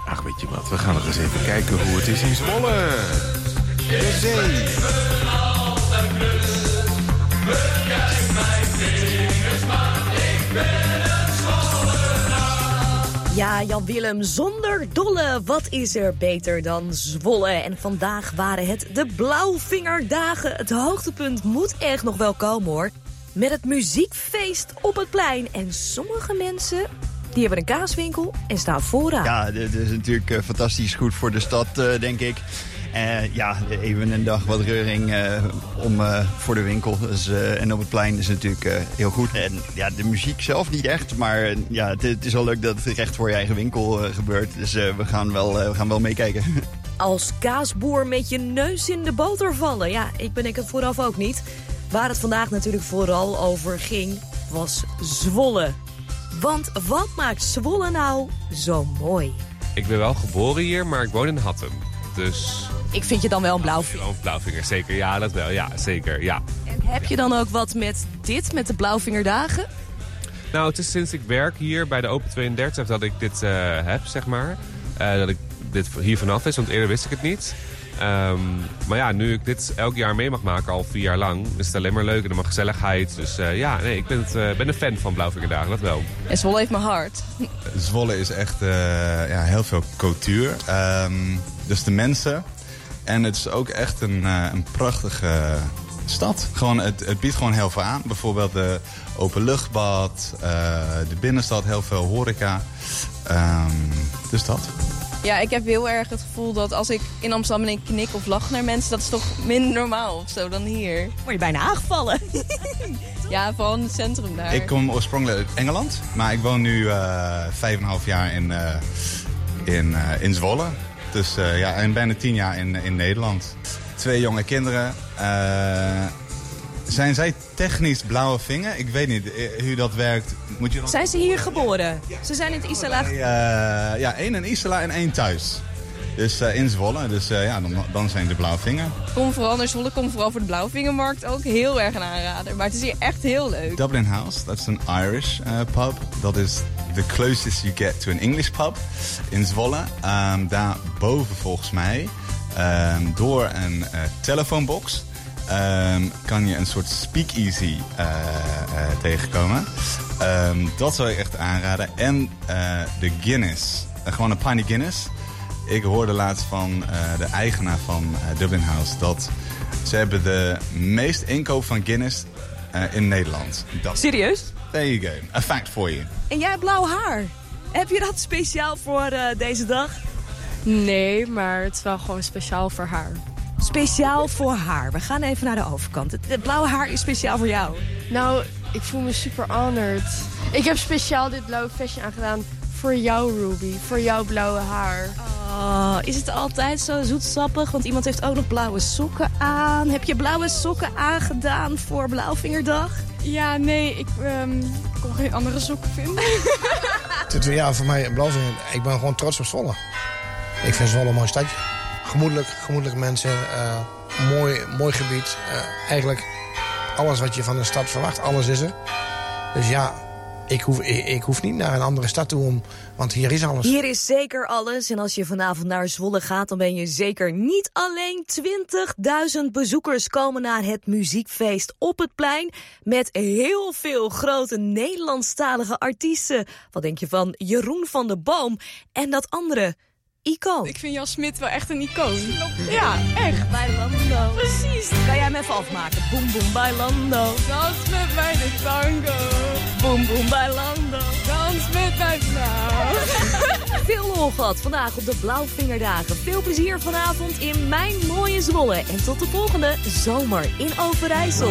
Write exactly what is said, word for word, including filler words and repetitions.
Ach, weet je wat, we gaan nog eens even kijken hoe het is in Zwolle. De zee. Ja, Jan Willem, zonder dolle, wat is er beter dan Zwolle? En vandaag waren het de Blauwvingerdagen. Het hoogtepunt moet echt nog wel komen, hoor. Met het muziekfeest op het plein. En sommige mensen, die hebben een kaaswinkel en staan vooraan. Ja, dit is natuurlijk uh, fantastisch goed voor de stad, uh, denk ik. Uh, ja, even een dag wat reuring uh, om, uh, voor de winkel. Dus, uh, en op het plein is natuurlijk uh, heel goed. En ja, de muziek zelf niet echt. Maar uh, ja, het, het is wel leuk dat het recht voor je eigen winkel uh, gebeurt. Dus uh, we gaan wel, uh, we gaan wel meekijken. Als kaasboer met je neus in de boter vallen. Ja, ik ben ik het vooraf ook niet. Waar het vandaag natuurlijk vooral over ging, was Zwolle. Want wat maakt Zwolle nou zo mooi? Ik ben wel geboren hier, maar ik woon in Hattem. Dus... Ik vind je dan wel een blauwvinger. Oh, blauwvinger, zeker. Ja, dat wel. Ja, zeker. Ja. En heb je dan ook wat met dit, met de Blauwvingerdagen? Nou, het is sinds ik werk hier bij de Open tweeëndertig dat ik dit uh, heb, zeg maar. Uh, dat ik dit hier vanaf is, want eerder wist ik het niet. Um, maar ja, nu ik dit elk jaar mee mag maken, al vier jaar lang, is het alleen maar leuk en dan gezelligheid. Dus uh, ja, nee, ik ben, het, uh, ben een fan van Blauwvingerdagen, dat wel. En Zwolle heeft mijn hart. Zwolle is echt uh, ja, heel veel cultuur. Um, dus de mensen. En het is ook echt een, uh, een prachtige stad. Gewoon, het, het biedt gewoon heel veel aan. Bijvoorbeeld de openluchtbad, uh, de binnenstad, heel veel horeca. Um, dus dat. Ja, ik heb heel erg het gevoel dat als ik in Amsterdam ben en ik knik of lach naar mensen, dat is toch minder normaal of zo dan hier. Word je bijna aangevallen. Ja, vooral in het centrum daar. Ik kom oorspronkelijk uit Engeland, maar ik woon nu uh, vijf en een half jaar in, uh, in, uh, in Zwolle. Dus uh, ja, en bijna tien jaar in, in Nederland. Twee jonge kinderen. Uh, zijn zij technisch blauwe vinger? Ik weet niet hoe dat werkt. Moet je dan... Zijn ze hier geboren? Ze zijn in het Isala. Uh, ja, één in Isala en één thuis. Dus uh, in Zwolle. Dus uh, ja, dan, dan zijn de blauwe vinger. Kom vooral naar Zwolle, kom vooral voor de Blauwvingermarkt ook heel erg een aanrader. Maar het is hier echt heel leuk. Dublin House, dat is een Irish uh, pub. Dat is the closest you get to an English pub in Zwolle. Um, daar boven volgens mij, um, door een uh, telefoonbox, um, kan je een soort speakeasy uh, uh, tegenkomen. Um, dat zou ik echt aanraden. En uh, de Guinness, uh, gewoon een pint Guinness. Ik hoorde laatst van uh, de eigenaar van uh, Dublin House dat ze hebben de meest inkoop van Guinness uh, in Nederland. Dat... Serieus? There you go. A fact for you. En jij hebt blauw haar. Heb je dat speciaal voor uh, deze dag? Nee, maar het is wel gewoon speciaal voor haar. Speciaal voor haar. We gaan even naar de overkant. Het, het blauwe haar is speciaal voor jou. Nou, ik voel me super honored. Ik heb speciaal dit blauwe vestje aangedaan voor jou, Ruby. Voor jouw blauwe haar. Oh, is het altijd zo zoetsappig? Want iemand heeft ook nog blauwe sokken aan. Heb je blauwe sokken aangedaan voor Blauwvingerdag? Ja, nee, ik um, kon geen andere sokken vinden. Ja, voor mij Blauwvinger. Ik ben gewoon trots op Zwolle. Ik vind Zwolle een mooi stadje. Gemoedelijk, gemoedelijke mensen. Uh, mooi, mooi gebied. Uh, eigenlijk alles wat je van een stad verwacht, alles is er. Dus ja, ik hoef, ik, ik hoef niet naar een andere stad toe om, want hier is alles. Hier is zeker alles. En als je vanavond naar Zwolle gaat, dan ben je zeker niet alleen. twintigduizend bezoekers komen naar het muziekfeest op het plein. Met heel veel grote Nederlandstalige artiesten. Wat denk je van Jeroen van der Boom en dat andere icoon? Ik vind Jan Smit wel echt een icoon. Ja, echt. Bailando. Precies. Kan jij hem even afmaken? Boom, boom, bailando. Dans met mij de tango. Boom, boom, bailando. Dans met mij vrouw. Veel lol gehad vandaag op de Blauwvingerdagen. Veel plezier vanavond in mijn mooie Zwolle. En tot de volgende zomer in Overijssel.